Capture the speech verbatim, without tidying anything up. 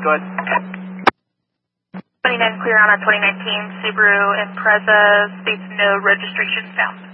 Go ahead. twenty-nine clear on a twenty nineteen Subaru Impreza, states no registration found.